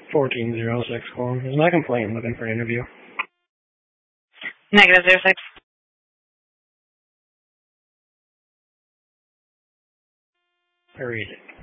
1406 calling. Is my complaint looking for an interview? -06. I read it.